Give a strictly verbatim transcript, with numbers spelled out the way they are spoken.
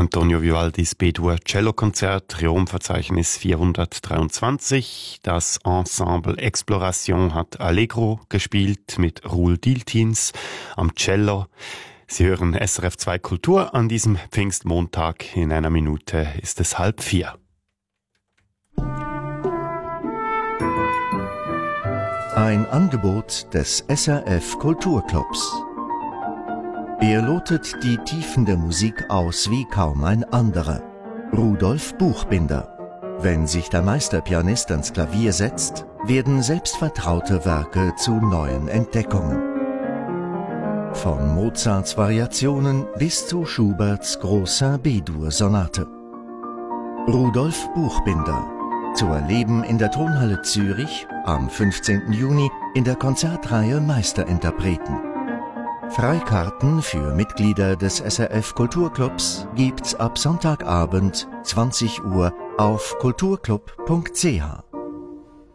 Antonio Vivaldis B-Dur Cellokonzert, Triumphverzeichnis vierhundertdreiundzwanzig. Das Ensemble Exploration hat Allegro gespielt mit Roel Dieltjens am Cello. Sie hören S R F zwei Kultur an diesem Pfingstmontag. In einer Minute ist es halb vier. Ein Angebot des S R F Kulturclubs. Er lotet die Tiefen der Musik aus wie kaum ein anderer. Rudolf Buchbinder. Wenn sich der Meisterpianist ans Klavier setzt, werden selbstvertraute Werke zu neuen Entdeckungen. Von Mozarts Variationen bis zu Schuberts großer B-Dur-Sonate. Rudolf Buchbinder. Zu erleben in der Tonhalle Zürich am fünfzehnten Juni in der Konzertreihe Meisterinterpreten. Freikarten für Mitglieder des S R F Kulturclubs gibt's ab Sonntagabend zwanzig Uhr auf kulturclub punkt c h.